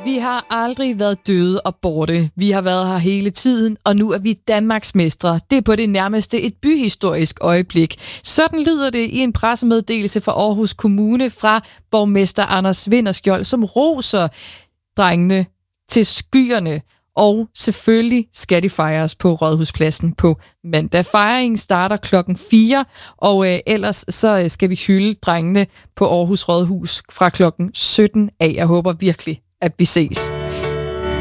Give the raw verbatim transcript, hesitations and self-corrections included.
Vi har aldrig været døde og borte. Vi har været her hele tiden, og nu er vi Danmarks mestre. Det er på det nærmeste et byhistorisk øjeblik. Sådan lyder det i en pressemeddelelse fra Aarhus Kommune fra borgmester Anders Vinderskjold, som roser drengene til skyerne. Og selvfølgelig skal de fejres på Rådhuspladsen på mandag. Fejringen starter klokken fire, og øh, ellers så skal vi hylde drengene på Aarhus Rådhus fra klokken sytten af. Jeg håber virkelig, at vi ses.